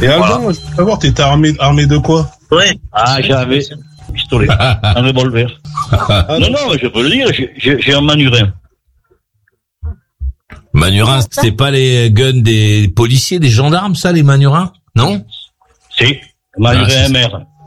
Et Alban, je veux savoir, t'étais armé de quoi? Ouais. Ah, j'avais un pistolet, un revolver. Non, je peux le dire, j'ai un Manurin. Manurin, c'est pas les guns des policiers, des gendarmes, ça, les Manurins? Non? Si, Manurin MR.